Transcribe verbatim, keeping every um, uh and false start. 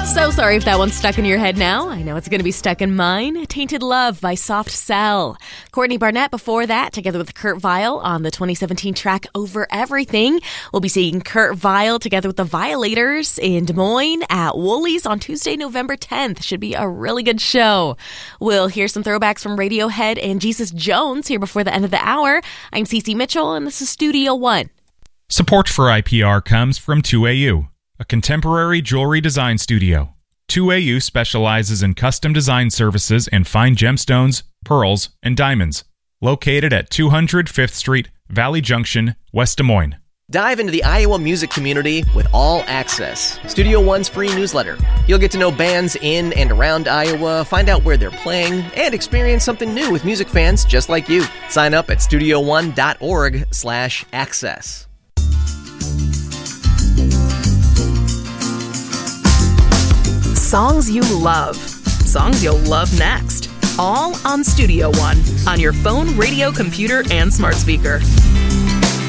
So sorry if that one's stuck in your head now. I know it's going to be stuck in mine. Tainted Love by Soft Cell. Courtney Barnett before that, together with Kurt Vile on the twenty seventeen track Over Everything. We'll be seeing Kurt Vile together with the Violators in Des Moines at Woolies on Tuesday, November tenth. Should be a really good show. We'll hear some throwbacks from Radiohead and Jesus Jones here before the end of the hour. I'm Cece Mitchell, and this is Studio One. Support for I P R comes from two A U, a contemporary jewelry design studio. two A U specializes in custom design services in fine gemstones, pearls, and diamonds. Located at two hundred fifth Street, Valley Junction, West Des Moines. Dive into the Iowa music community with All Access, Studio One's free newsletter. You'll get to know bands in and around Iowa, find out where they're playing, and experience something new with music fans just like you. Sign up at studio one dot org slash access. Songs you love. Songs you'll love next. All on Studio One. On your phone, radio, computer, and smart speaker.